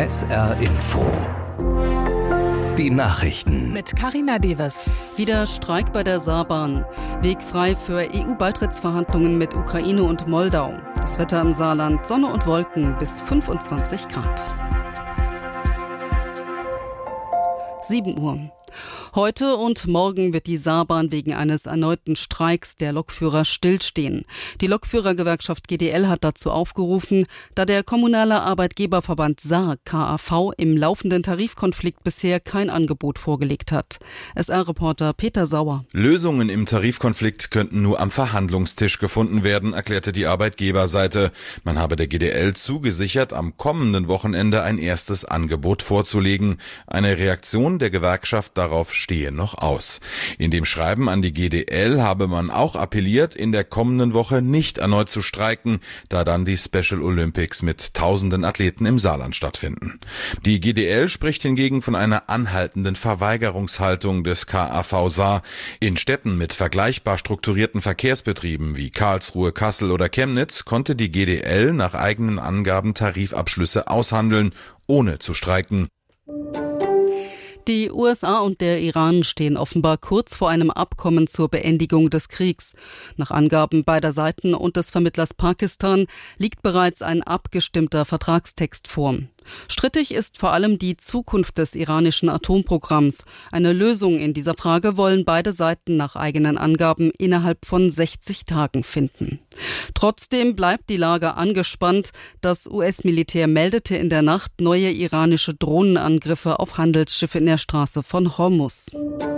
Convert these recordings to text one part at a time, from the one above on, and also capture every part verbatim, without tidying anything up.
S R Info. Die Nachrichten. Mit Carina Devers. Wieder Streik bei der Saarbahn. Weg frei für E U-Beitrittsverhandlungen mit Ukraine und Moldau. Das Wetter im Saarland: Sonne und Wolken bis fünfundzwanzig Grad. sieben Uhr. Heute und morgen wird die Saarbahn wegen eines erneuten Streiks der Lokführer stillstehen. Die Lokführergewerkschaft G D L hat dazu aufgerufen, da der kommunale Arbeitgeberverband Saar K A V im laufenden Tarifkonflikt bisher kein Angebot vorgelegt hat. S R-Reporter Peter Sauer. Lösungen im Tarifkonflikt könnten nur am Verhandlungstisch gefunden werden, erklärte die Arbeitgeberseite. Man habe der G D L zugesichert, am kommenden Wochenende ein erstes Angebot vorzulegen. Eine Reaktion der Gewerkschaft darauf stehe noch aus. In dem Schreiben an die G D L habe man auch appelliert, in der kommenden Woche nicht erneut zu streiken, da dann die Special Olympics mit tausenden Athleten im Saarland stattfinden. Die G D L spricht hingegen von einer anhaltenden Verweigerungshaltung des K A V Saar. In Städten mit vergleichbar strukturierten Verkehrsbetrieben wie Karlsruhe, Kassel oder Chemnitz konnte die G D L nach eigenen Angaben Tarifabschlüsse aushandeln, ohne zu streiken. Die U S A und der Iran stehen offenbar kurz vor einem Abkommen zur Beendigung des Kriegs. Nach Angaben beider Seiten und des Vermittlers Pakistan liegt bereits ein abgestimmter Vertragstext vor. Strittig ist vor allem die Zukunft des iranischen Atomprogramms. Eine Lösung in dieser Frage wollen beide Seiten nach eigenen Angaben innerhalb von sechzig Tagen finden. Trotzdem bleibt die Lage angespannt. Das U S-Militär meldete in der Nacht neue iranische Drohnenangriffe auf Handelsschiffe in der Straße von Hormuz.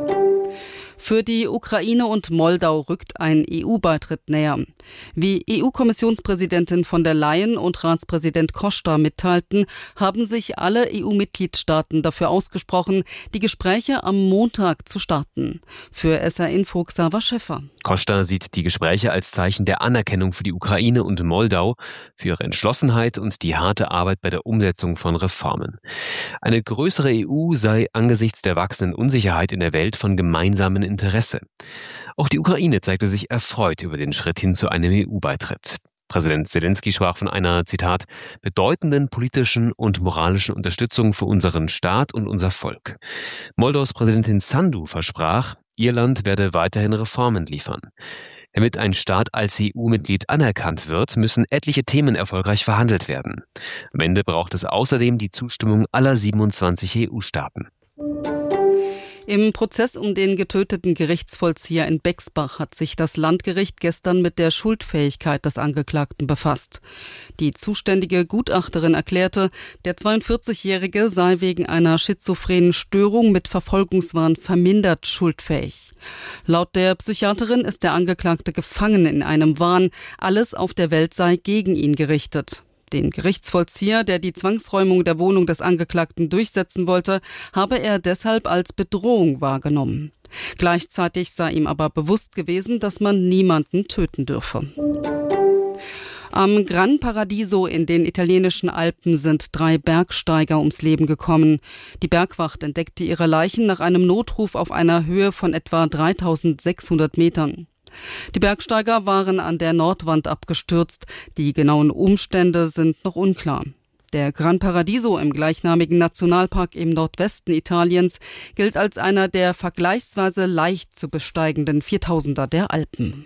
Für die Ukraine und Moldau rückt ein E U-Beitritt näher. Wie E U-Kommissionspräsidentin von der Leyen und Ratspräsident Costa mitteilten, haben sich alle E U-Mitgliedstaaten dafür ausgesprochen, die Gespräche am Montag zu starten. Für S R Info Xaver Schäffer. Costa sieht die Gespräche als Zeichen der Anerkennung für die Ukraine und Moldau, für ihre Entschlossenheit und die harte Arbeit bei der Umsetzung von Reformen. Eine größere E U sei angesichts der wachsenden Unsicherheit in der Welt von gemeinsamen Interesse. Auch die Ukraine zeigte sich erfreut über den Schritt hin zu einem E U-Beitritt. Präsident Zelensky sprach von einer, Zitat, bedeutenden politischen und moralischen Unterstützung für unseren Staat und unser Volk. Moldaus Präsidentin Sandu versprach, ihr Land werde weiterhin Reformen liefern. Damit ein Staat als E U-Mitglied anerkannt wird, müssen etliche Themen erfolgreich verhandelt werden. Am Ende braucht es außerdem die Zustimmung aller siebenundzwanzig E U-Staaten. Im Prozess um den getöteten Gerichtsvollzieher in Bexbach hat sich das Landgericht gestern mit der Schuldfähigkeit des Angeklagten befasst. Die zuständige Gutachterin erklärte, der zweiundvierzigjährige sei wegen einer schizophrenen Störung mit Verfolgungswahn vermindert schuldfähig. Laut der Psychiaterin ist der Angeklagte gefangen in einem Wahn, alles auf der Welt sei gegen ihn gerichtet. Den Gerichtsvollzieher, der die Zwangsräumung der Wohnung des Angeklagten durchsetzen wollte, habe er deshalb als Bedrohung wahrgenommen. Gleichzeitig sei ihm aber bewusst gewesen, dass man niemanden töten dürfe. Am Gran Paradiso in den italienischen Alpen sind drei Bergsteiger ums Leben gekommen. Die Bergwacht entdeckte ihre Leichen nach einem Notruf auf einer Höhe von etwa dreitausendsechshundert Metern. Die Bergsteiger waren an der Nordwand abgestürzt. Die genauen Umstände sind noch unklar. Der Gran Paradiso im gleichnamigen Nationalpark im Nordwesten Italiens gilt als einer der vergleichsweise leicht zu besteigenden Viertausender der Alpen.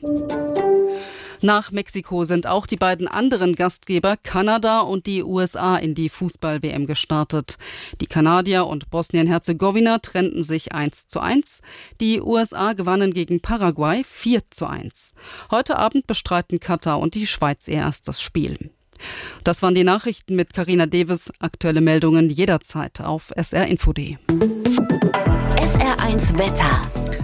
Nach Mexiko sind auch die beiden anderen Gastgeber Kanada und die U S A in die Fußball-W M gestartet. Die Kanadier und Bosnien-Herzegowina trennten sich eins zu eins. Die U S A gewannen gegen Paraguay vier zu eins. Heute Abend bestreiten Katar und die Schweiz ihr erstes Spiel. Das waren die Nachrichten mit Carina Devers. Aktuelle Meldungen jederzeit auf S R Info punkt D E. S R eins Wetter.